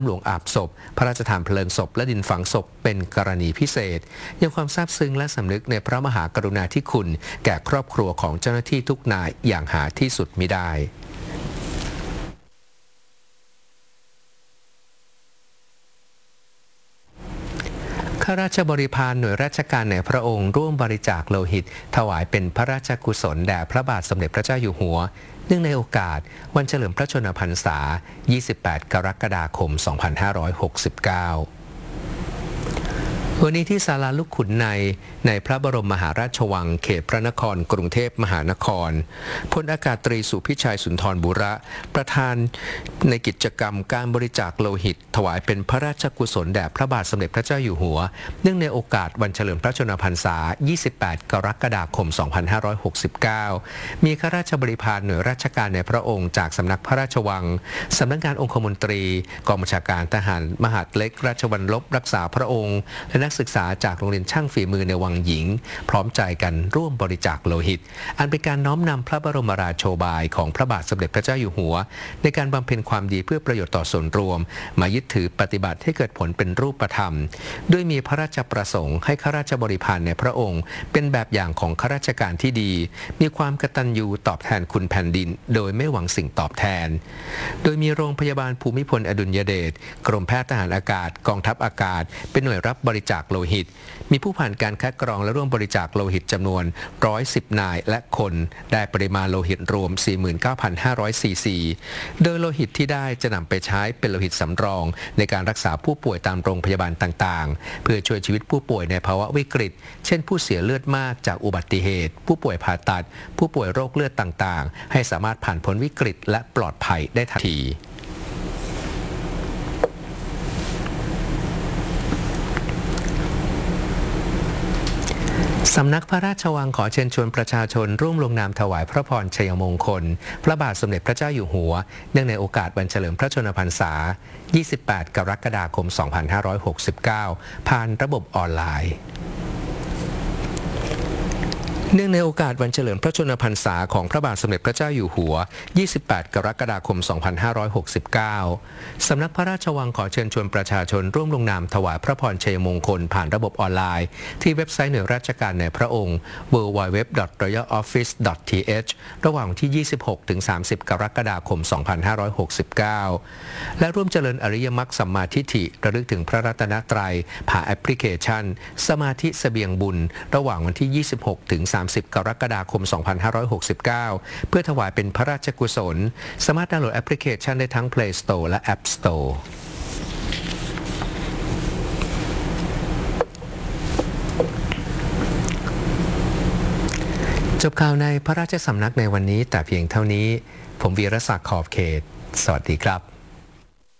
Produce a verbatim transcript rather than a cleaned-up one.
หลวงอาบศพพระราชทานเพลิงศพและดินฝังศพเป็นกรณีพิเศษยังความซาบซึ้งและสำนึกในพระมหากรุณาธิคุณแก่ครอบครัวของเจ้าหน้าที่ทุกนายอย่างหาที่สุดมิได้ข้าราชบริพารหน่วยราชการในพระองค์ร่วมบริจาคโลหิตถวายเป็นพระราชกุศลแด่พระบาทสมเด็จพระเจ้าอยู่หัวเนื่องในโอกาสวันเฉลิมพระชนมพรรษา ยี่สิบแปด กรกฎาคม สองพันห้าร้อยหกสิบเก้า วันนี้ที่ศาลาลูกขุนในในพระบรมมหาราชวังเขตพระนครกรุงเทพมหานครพลอากาศตรีสุพิชัยสุนทรบุระประธานในกิจกรรมการบริจาคโลหิตถวายเป็นพระราชกุศลแด่พระบาทสมเด็จพระเจ้าอยู่หัวเนื่องในโอกาสวันเฉลิมพระชนมพรรษา ยี่สิบแปด กรกฎาคม สองพันห้าร้อยหกสิบเก้า มีข้าราชบริพารหน่วยราชการในพระองค์จากสำนักพระราชวังสำนักงานองคมนตรีกองบัญชาการทหารมหาดเล็กราชวัลลบรักษาพระองค์และนักศึกษาจากโรงเรียนช่างฝีมือในวังหญิงพร้อมใจกันร่วมบริจาคโลหิตอันเป็นการน้อมนำพระบรมราโชบายของพระบาทสมเด็จพระเจ้าอยู่หัวในการบำเพ็ญความดีเพื่อประโยชน์ต่อส่วนรวมมายึดถือปฏิบัติให้เกิดผลเป็นรูปธรรมด้วยมีพระราชประสงค์ให้ข้าราชบริพารในพระองค์เป็นแบบอย่างของข้าราชการที่ดีมีความกตัญญูตอบแทนคุณแผ่นดินโดยไม่หวังสิ่งตอบแทนโดยมีโรงพยาบาลภูมิพลอดุลยเดชกรมแพทย์ทหารอากาศกองทัพอากาศเป็นหน่วยรับบริจาคโลหิตมีผู้ผ่านการคัดกรองและร่วมบริจาคโลหิตจำนวนหนึ่งร้อยสิบนายและคนได้ปริมาณโลหิตรวม สี่หมื่นเก้าพันห้าร้อยซีซี โดยโลหิตที่ได้จะนำไปใช้เป็นโลหิตสำรองในการรักษาผู้ป่วยตามโรงพยาบาลต่างๆเพื่อช่วยชีวิตผู้ป่วยในภาวะวิกฤตเช่นผู้เสียเลือดมากจากอุบัติเหตุผู้ป่วยผ่าตัดผู้ป่วยโรคเลือดต่างๆให้สามารถผ่านพ้นวิกฤตและปลอดภัยได้ทันทีสำนักพระราชวังขอเชิญชวนประชาชนร่วมลงนามถวายพระพรชัยมงคลพระบาทสมเด็จพระเจ้าอยู่หัวเนื่องในโอกาสวันเฉลิมพระชนมพรรษา ยี่สิบแปด กรกฎาคม สองพันห้าร้อยหกสิบเก้า ผ่านระบบออนไลน์เนื่องในโอกาสวันเฉลิมพระชนมพรรษาของพระบาทสมเด็จพระเจ้าอยู่หัว ยี่สิบแปด กรกฎาคม สองพันห้าร้อยหกสิบเก้า สำนักพระราชวังขอเชิญชวนประชาชนร่วมลงนามถวายพระพรชัยมงคลผ่านระบบออนไลน์ที่เว็บไซต์หน่วยราชการในพระองค์ ดับเบิลยู ดับเบิลยู ดับเบิลยู ดอท รอยัล ออฟฟิศ ดอท ที เอช ระหว่างที่ ยี่สิบหกถึงสามสิบ กรกฎาคม สองพันห้าร้อยหกสิบเก้า และร่วมเจริญอริยมรรคสัมมาทิฏฐิระลึกถึงพระรัตนตรัยผ่านแอปพลิเคชันสมาธิเสบียงบุญระหว่างวันที่ ยี่สิบหกถึงสามสิบ กรกฎาคม สองพันห้าร้อยหกสิบเก้า เพื่อถวายเป็นพระราชกุศลสามารถดาวน์โหลดแอปพลิเคชันได้ทั้ง Play Store และ App Store จบข่าวในพระราชสำนักในวันนี้แต่เพียงเท่านี้ผมวีรศักดิ์ขอบเขตสวัสดีครับ